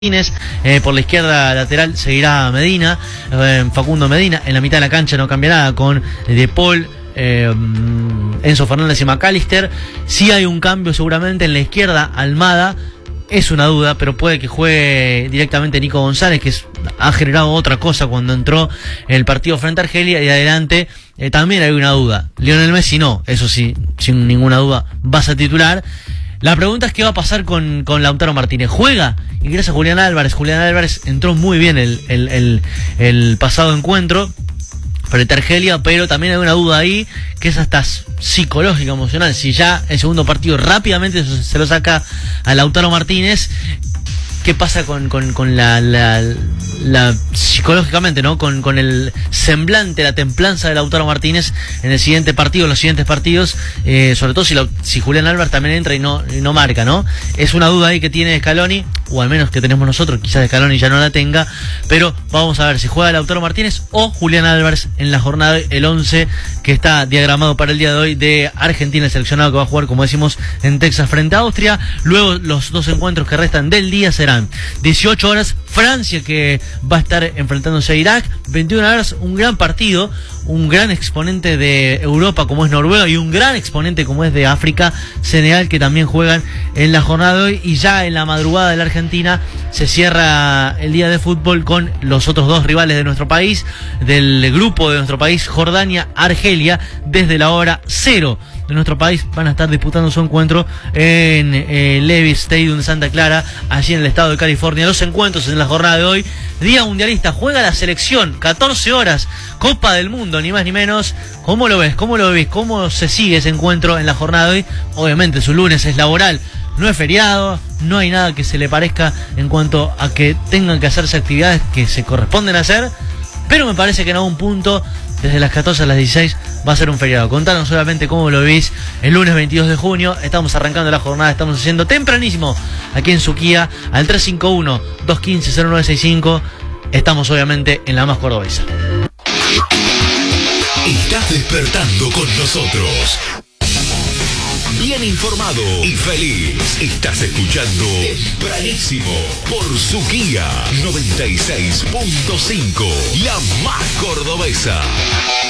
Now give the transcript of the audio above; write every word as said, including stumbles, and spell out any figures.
Eh, por la izquierda lateral seguirá Medina, eh, Facundo Medina. En la mitad de la cancha no cambia nada con De Paul, eh, Enzo Fernández y McAllister. Sí hay un cambio seguramente en la izquierda. Almada es una duda, pero puede que juegue directamente Nico González, que es, ha generado otra cosa cuando entró en el partido frente a Argelia. Y adelante eh, también hay una duda. Lionel Messi no, eso sí, sin ninguna duda vas a titular. La pregunta es qué va a pasar con, con Lautaro Martínez. ¿Juega? Ingresa Julián Álvarez. Julián Álvarez entró muy bien el, el, el, el pasado encuentro frente a Argelia, pero también hay una duda ahí, que es hasta psicológica, emocional. Si ya el segundo partido rápidamente se lo saca a Lautaro Martínez, ¿qué pasa con, con, con la, la, la psicológicamente, ¿no? Con, con el semblante, la templanza de Lautaro Martínez en el siguiente partido, en los siguientes partidos, eh, sobre todo si, la, si Julián Álvarez también entra y no, y no marca, ¿no? Es una duda ahí que tiene Scaloni, o al menos que tenemos nosotros, quizás Scaloni ya no la tenga, pero vamos a ver si juega Lautaro Martínez o Julián Álvarez en la jornada, el once que está diagramado para el día de hoy de Argentina, el seleccionado que va a jugar, como decimos, en Texas frente a Austria. Luego los dos encuentros que restan del día serán dieciocho horas, Francia, que va a estar enfrentándose a Irak. veintiuna horas, un gran partido, un gran exponente de Europa como es Noruega y un gran exponente como es de África, Senegal, que también juegan en la jornada de hoy. Y ya en la madrugada de la Argentina se cierra el día de fútbol con los otros dos rivales de nuestro país, del grupo de nuestro país, Jordania, Argelia. Desde la hora cero de nuestro país van a estar disputando su encuentro en eh, Levi's Stadium de Santa Clara, allí en el estado de California. Los encuentros en la jornada de hoy, día mundialista, juega la selección, catorce horas, Copa del Mundo, ni más ni menos. ¿Cómo lo ves? ¿Cómo lo ves? ¿Cómo se sigue ese encuentro en la jornada de hoy? Obviamente su lunes es laboral, no es feriado, no hay nada que se le parezca en cuanto a que tengan que hacerse actividades que se corresponden a hacer, pero me parece que en algún punto, desde las catorce a las dieciséis, va a ser un feriado. Contanos solamente cómo lo veis el lunes veintidós de junio. Estamos arrancando la jornada, estamos haciendo tempranísimo aquí en Suquía, al tres cinco uno, dos uno cinco, cero nueve seis cinco. Estamos obviamente en la más cordobesa. Estás despertando con nosotros. Bien informado y feliz. Estás escuchando Tempranísimo por Suquía noventa y seis punto cinco, la más cordobesa.